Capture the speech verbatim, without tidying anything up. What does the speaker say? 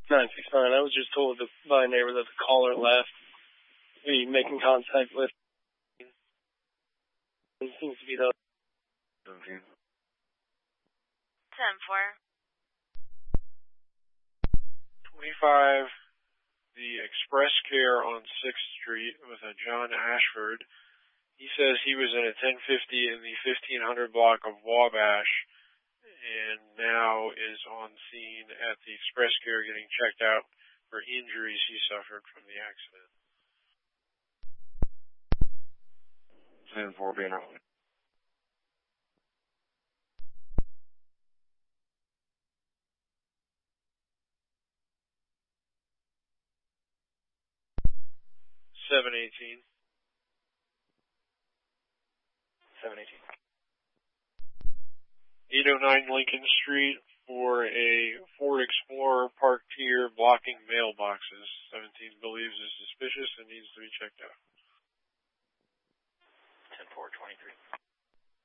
nine six nine. I was just told by a neighbor that the caller left. Be making contact with. It seems to be the. Okay. ten four. twenty-five, the Express Care on sixth Street with a John Ashford. He says he was in a ten fifty in the fifteen hundred block of Wabash and now is on scene at the Express Care getting checked out for injuries he suffered from the accident. ten four being out. seven eighteen. seven eighteen. eight oh nine Lincoln Street for a Ford Explorer parked here blocking mailboxes. seventeen believes is suspicious and needs to be checked out. ten four twenty-three.